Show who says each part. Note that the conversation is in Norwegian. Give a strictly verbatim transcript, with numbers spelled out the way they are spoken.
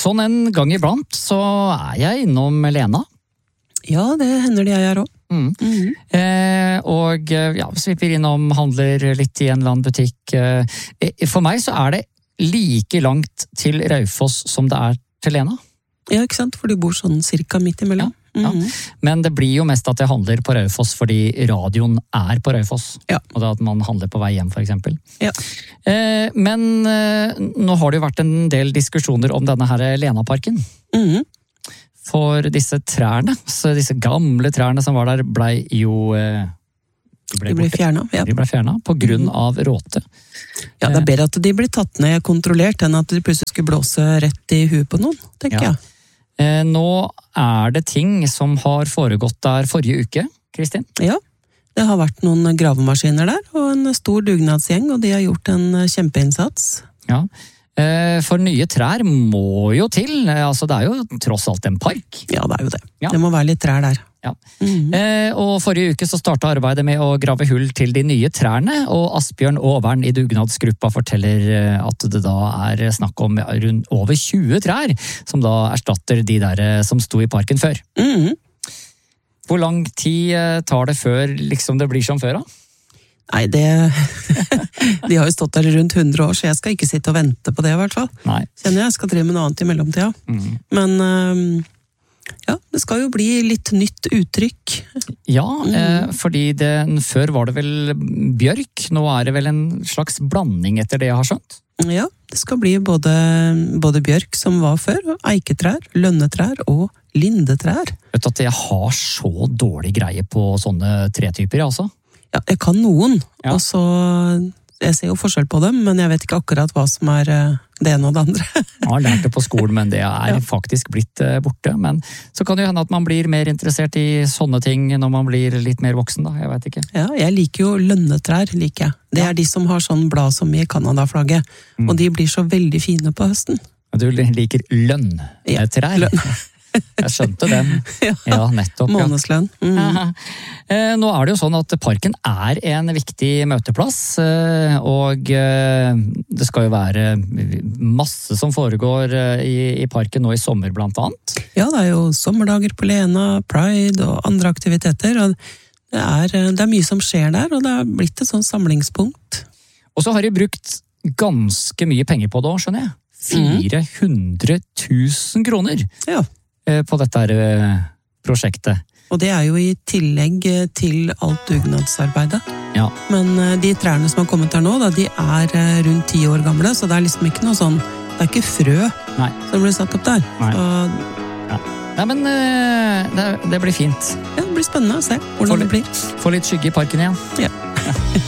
Speaker 1: sånn en gang iblant så er jeg innom Lena.
Speaker 2: Ja, det hender det jeg er også.
Speaker 1: Mm. Mm. Eh, og ja, svipper innom, handler litt i en eller annen butikk. Eh, for meg så er det like langt til Raufoss som det er til Lena.
Speaker 2: Ja, ikke sant? For du bor sånn cirka midt imellom.
Speaker 1: Ja. Ja. Men det blir jo mest at jeg handler på Raufoss fordi radioen er på Raufoss.
Speaker 2: Ja.
Speaker 1: Og da at man handler på vei hjem, for eksempel.
Speaker 2: Ja.
Speaker 1: Eh, men eh, nå har det jo vært en del diskusjoner om denne her Lenaparken.
Speaker 2: Mhm.
Speaker 1: For disse trærne, så disse gamle trærne som var der, blei jo eh, De ble,
Speaker 2: de ble fjernet, ja.
Speaker 1: De ble fjernet på grunn av råte.
Speaker 2: Ja, det er bedre at de blir tatt ned kontrollert enn at de plutselig skulle blåse rett i huet på noen, tenker
Speaker 1: Ja.
Speaker 2: jeg.
Speaker 1: Eh, nå er det ting som har foregått der forrige uke, Kristin.
Speaker 2: Ja, det har vært noen gravemaskiner der, og en stor dugnadsgjeng, og de har gjort en kjempeinnsats.
Speaker 1: Ja, eh, for nye trær må jo til, altså det er jo tross alt en park.
Speaker 2: Ja, det er jo det.
Speaker 1: Ja.
Speaker 2: Det må være litt trær der.
Speaker 1: Ja.
Speaker 2: Mhm.
Speaker 1: Eh, og forrige uke så startet arbeidet med å grave hull til de nye trærne, og Asbjørn Aavern i dugnadsgruppa forteller eh, at det da er snakk om ja, rundt over tjue trær, som da erstatter de der eh, som sto i parken før.
Speaker 2: Mhm.
Speaker 1: Hvor lang tid eh, tar det før liksom det blir som før da?
Speaker 2: Nei, det... De har jo stått der rundt hundre år, så jeg skal ikke sitte og vente på det i hvert fall.
Speaker 1: Nei.
Speaker 2: Kjenner jeg skal drive med noe annet i mellomtida.
Speaker 1: Mhm.
Speaker 2: Men øhm, ja, det skal jo bli litt nytt uttrykk.
Speaker 1: Ja, eh, fordi det, før var det vel bjørk, nå er det vel en slags blanding etter det jeg har skjønt.
Speaker 2: Ja, det skal bli både, både bjørk som var før, og eiketrær, lønnetrær og lindetrær.
Speaker 1: Vet du at jeg har så dårlig greie på sånne tretyper, altså?
Speaker 2: Ja, jeg kan noen,
Speaker 1: Ja.
Speaker 2: og så jeg ser jo forskjell på dem, men jeg vet ikke akkurat hva som er eh, det ene og det andre.
Speaker 1: Jeg har lært det på skolen, men det er
Speaker 2: Ja.
Speaker 1: faktisk blitt eh, borte. Men så kan det jo hende at man blir mer interessert i sånne ting når man blir litt mer voksen, da. Jeg vet ikke.
Speaker 2: Ja, jeg liker jo lønnetrær, liker jeg. Det
Speaker 1: Ja.
Speaker 2: er de som har sånn blad som i Canada-flagget,
Speaker 1: Mm.
Speaker 2: og de blir så veldig fine på høsten.
Speaker 1: Du liker lønntrær.
Speaker 2: Lønn.
Speaker 1: Jeg skjønte den.
Speaker 2: Ja.
Speaker 1: Ja, nettopp. Ja.
Speaker 2: Månedslønn. Mm.
Speaker 1: Eh, Nå er det jo sånn at parken er en viktig møteplass, eh, og eh, det skal jo være masse som foregår eh, i, i parken nå i sommer blant annet.
Speaker 2: Ja, det er jo sommerdager på Lena, Pride og andre aktiviteter, og det er, det er mye som skjer der, og det har blitt et sånn samlingspunkt.
Speaker 1: Og så har de brukt ganske mye penger på det også, skjønner jeg. fire hundre tusen kroner
Speaker 2: Ja,
Speaker 1: eh, på dette her, eh, prosjektet.
Speaker 2: og det er jo i tillegg til alt dugnadsarbeidet.
Speaker 1: Ja.
Speaker 2: Men eh, de trærne som har kommet her nå, da, de er eh, rundt ti år gamle, så det er liksom ikke noe sånn, det er ikke frø
Speaker 1: Nei.
Speaker 2: som blir satt opp der.
Speaker 1: Nei.
Speaker 2: Så,
Speaker 1: Nei, men eh, det, det blir fint.
Speaker 2: ja, det blir spennende å se hvordan
Speaker 1: For-
Speaker 2: det blir.
Speaker 1: Få litt skygge i parken igjen.
Speaker 2: Ja.